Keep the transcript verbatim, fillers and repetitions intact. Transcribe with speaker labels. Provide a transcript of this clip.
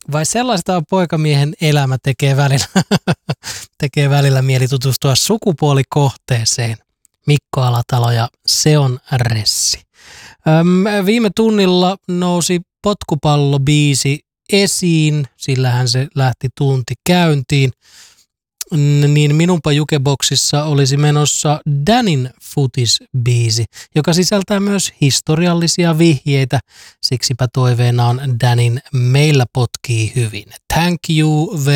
Speaker 1: Vai sellaista poikamiehen elämä tekee välillä, tekee välillä mieli tutustua sukupuolikohteeseen. Mikko Alatalo ja se on Ressi. Öm, viime tunnilla nousi Potkupallo-biisi esiin, sillähän se lähti tunti käyntiin. Niin minunpa jukeboksissa olisi menossa Danin futis-biisi, joka sisältää myös historiallisia vihjeitä. Siksipä toiveena on Danin Meillä potkii hyvin. Thank you very